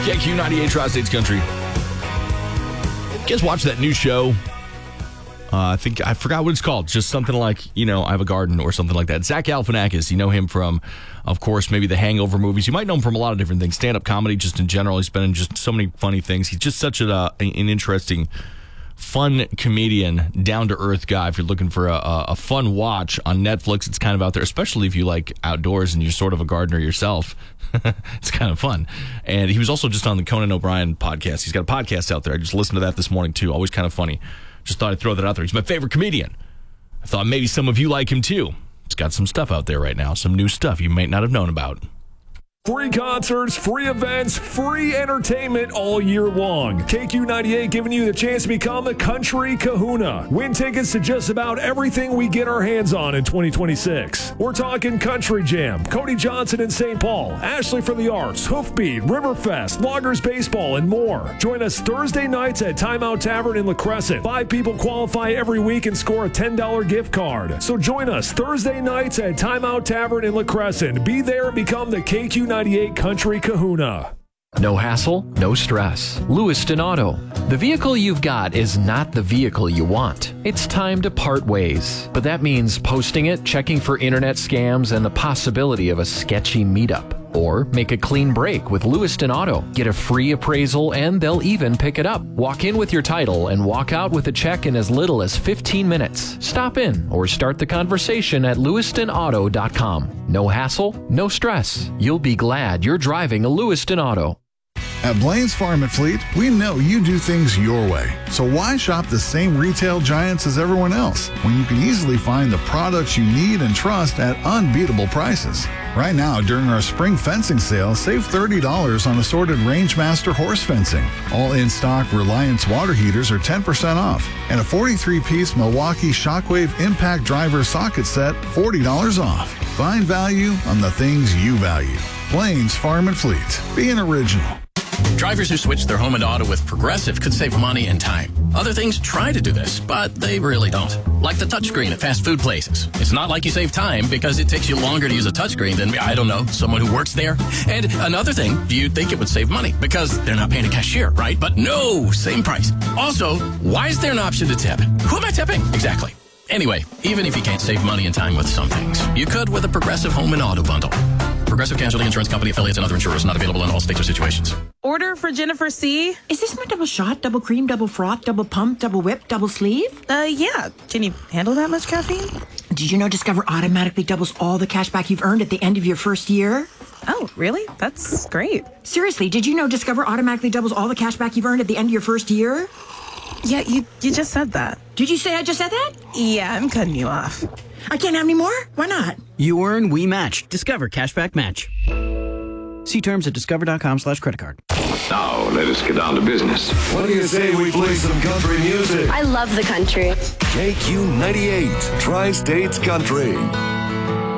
KQ98 Tri-States Country. You guys watch that new show? I forgot what it's called. Just something like, I Have a Garden or something like that. Zach Galifianakis, you know him from, of course, maybe the Hangover movies. You might know him from a lot of different things. Stand-up comedy, just in general. He's been in just so many funny things. He's just such an interesting, fun comedian, down-to-earth guy. If you're looking for a fun watch on Netflix, it's kind of out there, especially if you like outdoors and you're sort of a gardener yourself. It's kind of fun. And he was also just on the Conan O'Brien podcast. He's got a podcast out there. I just listened to that this morning, too. Always kind of funny. Just thought I'd throw that out there. He's my favorite comedian. I thought maybe some of you like him, too. He's got some stuff out there right now, some new stuff you might not have known about. Free concerts, free events, free entertainment all year long. KQ98 giving you the chance to become a country kahuna. Win tickets to just about everything we get our hands on in 2026. We're talking Country Jam, Cody Johnson in St. Paul, Ashley for the Arts, Hoofbeat, Riverfest, Loggers Baseball, and more. Join us Thursday nights at Timeout Tavern in La Crescent. 5 people qualify every week and score a $10 gift card. So join us Thursday nights at Timeout Tavern in La Crescent. Be there and become the KQ98 Country Kahuna. No hassle, no stress. Lewiston Auto. The vehicle you've got is not the vehicle you want. It's time to part ways. But that means posting it, checking for internet scams, and the possibility of a sketchy meetup. Or make a clean break with Lewiston Auto. Get a free appraisal and they'll even pick it up. Walk in with your title and walk out with a check in as little as 15 minutes. Stop in or start the conversation at lewistonauto.com. No hassle, no stress. You'll be glad you're driving a Lewiston Auto. At Blaine's Farm and Fleet, we know you do things your way. So why shop the same retail giants as everyone else when you can easily find the products you need and trust at unbeatable prices? Right now, during our spring fencing sale, save $30 on assorted Rangemaster horse fencing. All in-stock Reliance water heaters are 10% off. And a 43-piece Milwaukee Shockwave Impact Driver socket set, $40 off. Find value on the things you value. Blaine's Farm and Fleet. Be an original. Drivers who switch their home and auto with Progressive could save money and time. Other things try to do this, but they really don't. Like the touchscreen at fast food places. It's not like you save time because it takes you longer to use a touchscreen than, I don't know, someone who works there. And another thing, you'd think it would save money because they're not paying a cashier, right? But no, same price. Also, why is there an option to tip? Who am I tipping? Exactly. Anyway, even if you can't save money and time with some things, you could with a Progressive Home and Auto Bundle. Progressive Casualty Insurance Company, affiliates, and other insurers. Not available in all states or situations. Order for Jennifer C. Is this my double shot, double cream, double froth, double pump, double whip, double sleeve? Yeah. Can you handle that much caffeine? Did you know Discover automatically doubles all the cash back you've earned at the end of your first year? Oh, really? That's great. Seriously, did you know Discover automatically doubles all the cash back you've earned at the end of your first year? Yeah, you just said that. Did you say I just said that? Yeah, I'm cutting you off. I can't have any more? Why not? You earn, we match. Discover Cashback Match. See terms at discover.com/creditcard. Now, let us get down to business. What do you say we play some country music? I love the country. KQ98, Tri-States Country.